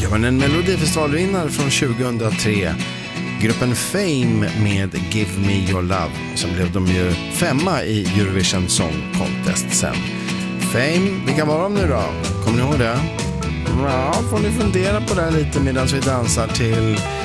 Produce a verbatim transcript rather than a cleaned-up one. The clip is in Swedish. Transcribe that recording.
Ja, men en melodifestivalvinnare från tjugohundratre. Gruppen Fame med Give Me Your Love. Sen blev de ju femma i Eurovision Song Contest sen. Fame, vilka var de nu då? Kommer ni ihåg det? Ja, får ni fundera på det lite medan vi dansar till